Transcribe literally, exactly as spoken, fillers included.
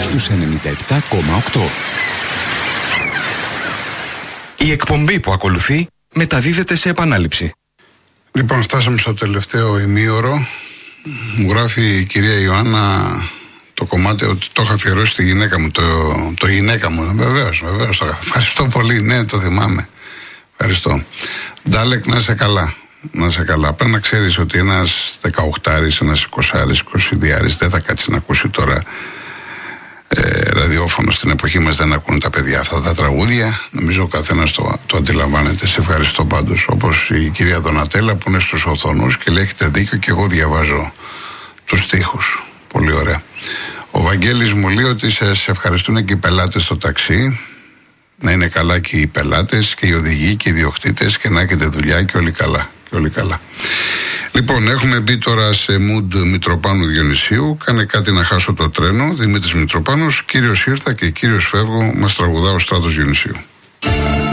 στους ενενήντα επτά κόμμα οκτώ. Η εκπομπή που ακολουθεί μεταδίδεται σε επανάληψη. Λοιπόν, φτάσαμε στο τελευταίο ημίωρο. Μου γράφει η κυρία Ιωάννα το κομμάτι ότι το είχα αφιερώσει στη γυναίκα μου. Το, το γυναίκα μου. Βεβαίως, βεβαίως. Το ευχαριστώ πολύ. Ναι, το θυμάμαι. Ευχαριστώ. Ντάλεκ, να είσαι καλά. Να είσαι καλά. Πρέπει να ξέρεις ότι ένας δεκαοκτάρης, ένας εικοσάρης, εικοσιδυάρης δεν θα κάτσει να ακούσει τώρα ε, ραδιόφωνο στην εποχή μας. Δεν ακούν τα παιδιά αυτά τα τραγούδια. Νομίζω ο καθένας το, το αντιλαμβάνεται. Σε ευχαριστώ πάντως. Όπως η κυρία Δονατέλα που είναι στους οθόνους και λέει: έχετε δίκιο και εγώ διαβάζω τους στίχους. Πολύ ωραία. Ο Βαγγέλης μου λέει ότι σε, σε ευχαριστούν και οι πελάτες στο ταξί. Να είναι καλά και οι πελάτες και οι οδηγοί και οι ιδιοκτήτες και να έχετε δουλειά και όλοι καλά. Και όλοι καλά. Λοιπόν, έχουμε μπει τώρα σε mood Μητροπάνου Διονυσίου. Κάνε κάτι να χάσω το τρένο. Δημήτρης Μητροπάνος, κύριος ήρθα και κύριος φεύγω. Μας τραγουδά ο Στράτος Διονυσίου.